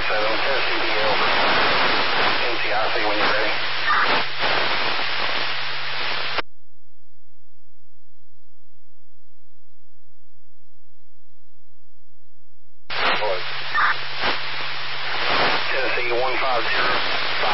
Tennessee DL over. NCIC when you're ready. Tennessee 150.